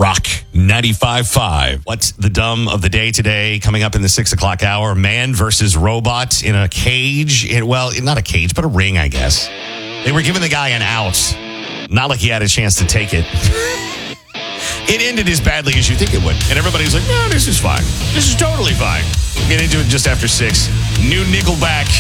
Rock 95.5. What's the dumb of the day today? Coming up in the 6 o'clock hour, man versus robot in a cage. Well, not a cage, but a ring, I guess. They were giving the guy an out. Not like he had a chance to take it. It ended as badly as you think it would. And everybody's like, no, this is fine. This is totally fine. We'll get into it just after 6. New Nickelback